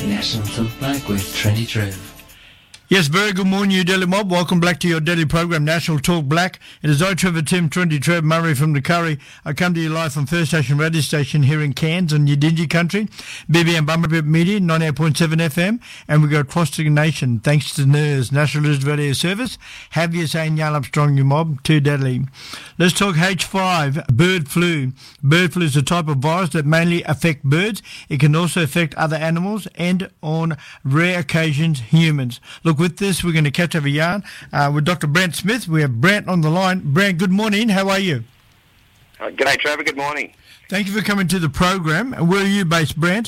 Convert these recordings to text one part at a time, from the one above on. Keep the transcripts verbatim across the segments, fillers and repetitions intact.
National Talk Black with Trendy Trev. Yes, very good morning, you Daily Mob. Welcome back to your daily program, National Talk Black. It is I, Trevor Tim, Trendy Trev, Murray from the Curry. I come to you live from First Station Radio Station here in Cairns on Yidinji Country, B B M Bumberbip Media, ninety-eight point seven F M, and we go across the nation thanks to N E R S, National News Radio Service. Have you saying Yarlup Strong, you mob, too deadly. Let's talk H five, bird flu. Bird flu is a type of virus that mainly affects birds. It can also affect other animals and, on rare occasions, humans. Look, with this, we're going to catch up a yarn uh, with Doctor Brent Smith. We have Brent on the line. Brent, good morning. How are you? Uh, G'day, Trevor. Good morning. Thank you for coming to the program. Where are you based, Brent?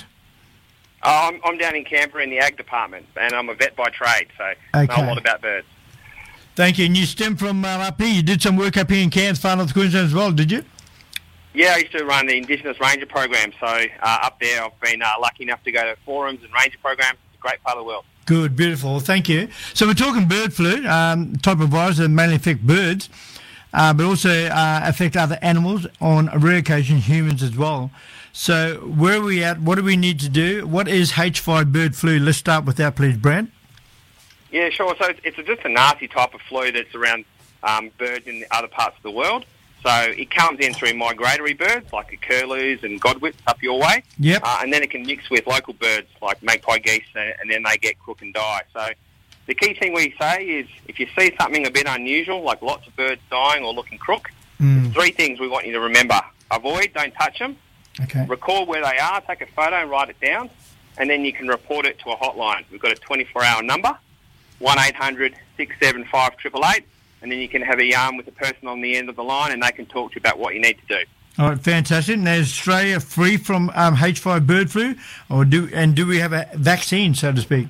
Uh, I'm, I'm down in Canberra in the Ag Department, and I'm a vet by trade, so I okay. know a lot about birds. Thank you. And you stem from uh, up here. You did some work up here in Cairns, Far North Queensland as well, did you? Yeah, I used to run the Indigenous Ranger program, so uh, up there I've been uh, lucky enough to go to forums and ranger programs. It's a great part of the world. Good, beautiful. Thank you. So we're talking bird flu, um, type of virus that mainly affect birds, uh, but also uh, affect other animals, on rare occasions humans as well. So where are we at? What do we need to do? What is H five bird flu? Let's start with that, please, Brent. Yeah, sure. So it's, it's just a nasty type of flu that's around um, birds in other parts of the world. So it comes in through migratory birds like the curlews and godwits up your way. Yep. Uh, and then it can mix with local birds like magpie geese, and, and then they get crook and die. So the key thing we say is if you see something a bit unusual, like lots of birds dying or looking crook, Mm. there's three things we want you to remember. Avoid, don't touch them. Okay. Record where they are, take a photo and write it down, and then you can report it to a hotline. We've got a twenty-four hour number, one eight hundred six seven five eight eight eight. And then you can have a yarn with the person on the end of the line and they can talk to you about what you need to do. All right, fantastic. Now, is Australia free from um, H five bird flu, or do and do we have a vaccine, so to speak?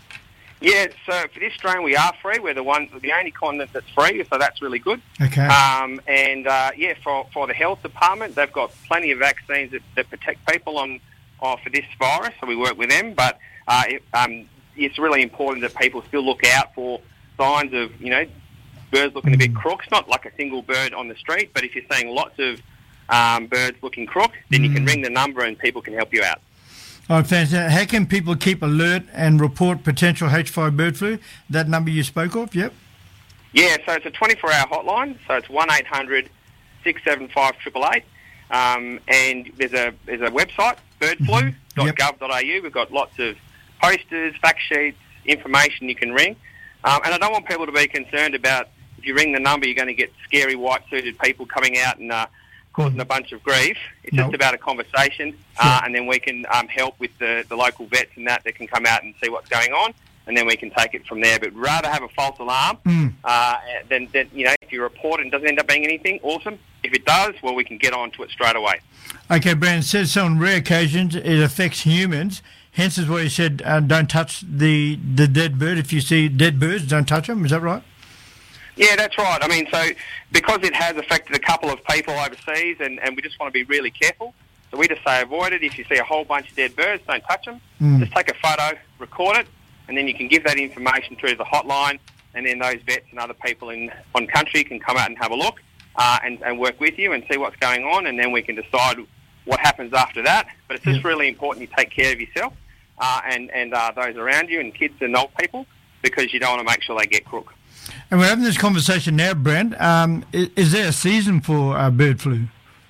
Yeah, so for this strain we are free. We're the one, the only continent that's free, so that's really good. Okay. Um, and, uh, yeah, for, for the health department, they've got plenty of vaccines that, that protect people on, on for this virus, so we work with them. But uh, it, um, it's really important that people still look out for signs of, you know, birds looking a bit crook. It's not like a single bird on the street, but if you're seeing lots of um, birds looking crook, then mm. you can ring the number and people can help you out. All right, fantastic. How can people keep alert and report potential H five bird flu? That number you spoke of, yep. Yeah, so it's a twenty-four hour hotline, so it's one eight hundred six seven five eight eight eight. Um, and there's a there's a website, bird flu dot gov dot a u. We've got lots of posters, fact sheets, information you can ring. Um, and I don't want people to be concerned about if you ring the number, you're going to get scary white-suited people coming out and uh, causing a bunch of grief. It's nope. just about a conversation, sure. uh, and then we can um, help with the, the local vets and that that can come out and see what's going on, and then we can take it from there. But rather have a false alarm mm. uh, than, than, you know, if you report and it doesn't end up being anything, awesome. If it does, well, we can get on to it straight away. Okay, Brandon, it says so on rare occasions it affects humans. Hence is why you said uh, don't touch the, the dead bird. If you see dead birds, don't touch them. Is that right? Yeah, that's right. I mean, so because it has affected a couple of people overseas, and, and we just want to be really careful, so we just say avoid it. If you see a whole bunch of dead birds, don't touch them. Mm. Just take a photo, record it, and then you can give that information through the hotline, and then those vets and other people in on country can come out and have a look uh, and, and work with you and see what's going on, and then we can decide what happens after that. But it's just yeah. really important you take care of yourself uh, and, and uh, those around you, and kids and old people, because you don't want to make sure they get crook. And we're having this conversation now, Brent. Um, is, is there a season for uh, bird flu?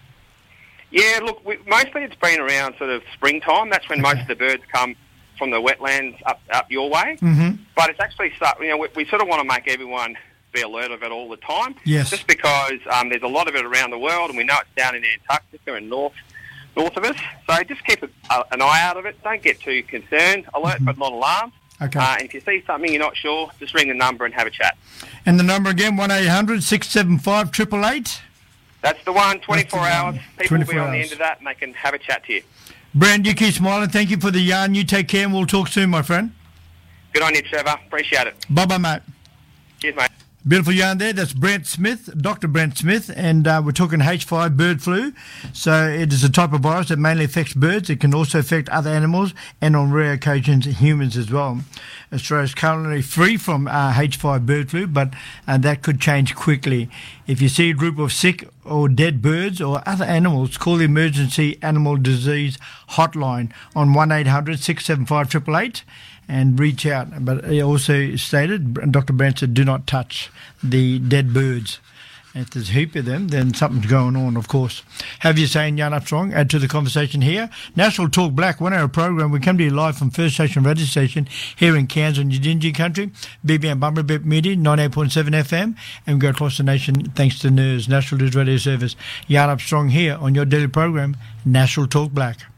Yeah, look, we, mostly it's been around sort of springtime. That's when okay. most of the birds come from the wetlands up up your way. Mm-hmm. But it's actually, you know, we, we sort of want to make everyone be alert of it all the time. Yes. Just because um, there's a lot of it around the world, and we know it's down in Antarctica and north north of us. So just keep a, a, an eye out of it. Don't get too concerned. Alert, mm-hmm. but not alarmed. Okay. Uh, and if you see something you're not sure, just ring the number and have a chat. And the number again, one eight hundred six seven five eight eight eight? That's the one, twenty-four the hours. one. People will be on hours. the end of that and they can have a chat to you. Brent, you keep smiling. Thank you for the yarn. You take care and we'll talk soon, my friend. Good on you, Trevor. Appreciate it. Bye-bye, mate. Cheers, mate. Beautiful yarn there. That's Brent Smith, Doctor Brent Smith, and uh, we're talking H five bird flu. So it is a type of virus that mainly affects birds. It can also affect other animals and on rare occasions humans as well. Australia is currently free from uh, H five bird flu, but uh, that could change quickly. If you see a group of sick or dead birds or other animals, call the Emergency Animal Disease Hotline on one eight hundred six seven five eight eight eight and reach out. But he also stated, Doctor Brandt said, do not touch the dead birds. If there's a heap of them, then something's going on, of course. Have you saying Jan Armstrong, add to the conversation here. National Talk Black, one-hour program. We come to you live from First Station Radio Station here in Cairns and Yidinji Country, B B M Bumblebee Media, ninety-eight point seven F M, and we go across the nation thanks to N E R S, National News Radio Service. Jan Armstrong here on your daily program, National Talk Black.